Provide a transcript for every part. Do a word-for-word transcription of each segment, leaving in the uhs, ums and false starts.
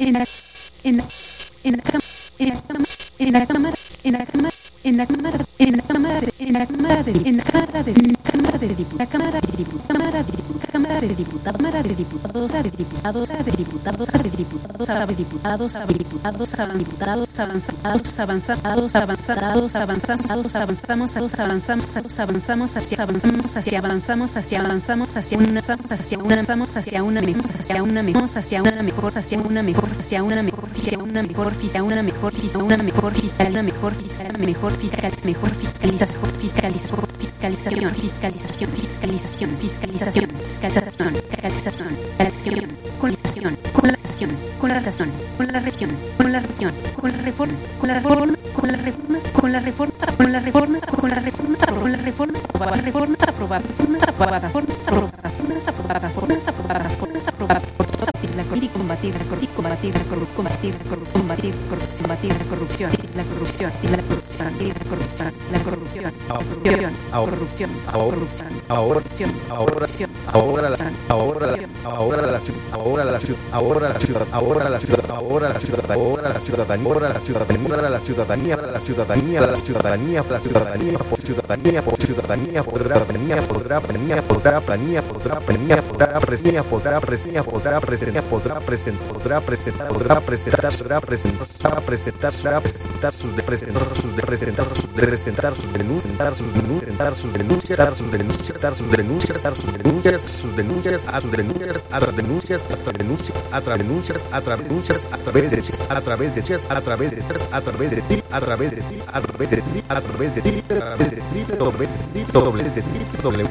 en la en la en la cam- en la cama en la cámara en la cámara en la cámara en la cámara de- en la cámara de en la cámara de en la cámara de diputados cámara de diputados cámara de diputados cámara de diputados cámara de diputados de diputados de diputados de diputados de diputados de diputados diputados avanzados avanzados avanzados avanzados avanzamos avanzamos avanzamos hacia avanzamos hacia avanzamos hacia avanzamos hacia una hacia una avanzamos hacia una mejor hacia una mejor hacia una mejor hacia una mejor hacia una mejor hacia una mejor hacia una mejor hacia una mejor fiscal una mejor fiscal mejor fiscal mejor fiscalización fiscalización fiscalización fiscalización fiscalización fiscalización fiscalización fiscalización fiscalización colonización con la razón con la razón con la razón con la reforma con la reforma con las reformas con las reformas con las reformas con las reformas con las reformas aprobadas reformas aprobadas reformas aprobadas reformas aprobadas reformas aprobadas reformas aprobadas reformas aprobadas por todos la y combatir la corrupción combatir la corrupción combatir la corrupción combatir combatir la corrupción la corrupción y la corrupción y la corrupción la corrupción la corrupción corrupción corrupción corrupción corrupción ahora la ahora la ahora la ciudad ahora la ciudad ahora la ciudad ahora la ciudad ahora la ciudad ahora la ciudadanía ahora la ciudadanía ahora la ciudadanía la ciudadanía la ciudadanía la ciudadanía por ciudadanía por ciudadanía podrá venir podrá venir podrá venir podrá venir podrá presencia podrá presencia podrá presencia podrá presentar podrá presentar podrá presentar podrá presentar presentar podrá presentar sus de presentar sus de presentar sus de presentar sus denuncias sus denuncias sus denuncias dar sus denuncias dar sus denuncias dar sus denuncias sus denuncias a sus denuncias a través denuncias a través denuncias a través denuncias a través denuncias a través de a través de a través de a través de ti a través de ti a través de ti a través de ti a través de ti dobles de dobles de ti w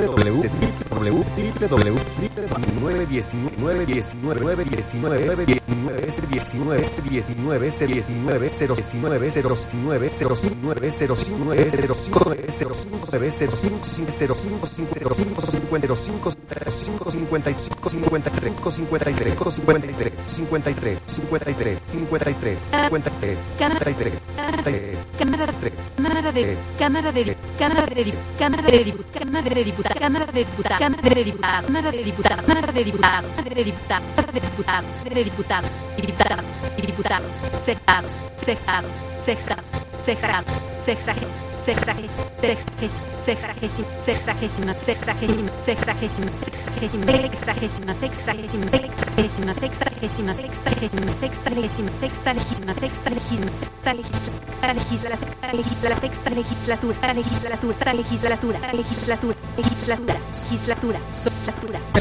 w w w nueve diecinueve diecinueve nueve diecinueve diecinueve s diecinueve s diecinueve s diecinueve cero diecinueve cero nueve cero nueve cero nueve cero cinco cero cinco cero cinco cero cinco cero cinco cincuenta cinco cinco cincuenta y cinco cincuenta y tres cincuenta y tres cincuenta y tres cincuenta y tres cincuenta y tres cincuenta y tres cincuenta y tres cincuenta y tres cámara de tres cámara de cámara de cámara de cámara de diputados cámara de diputados cámara de diputados cámara de diputados cámara de diputados cámara de diputados de diputados de diputados de diputados diputados diputados sexados sexados sexados sexados sexageos sexageos sexagésima sexagésima sexagésima sexagésima sexagésima sexagésima sexagésima sexagésima sexagésima sexagésima sexagésima sexagésima sexagésima sexagésima sexta legislatura sexta legislatura sexta legislatura sexta legislatura legislatura legislatura legislatura legislatura legislatura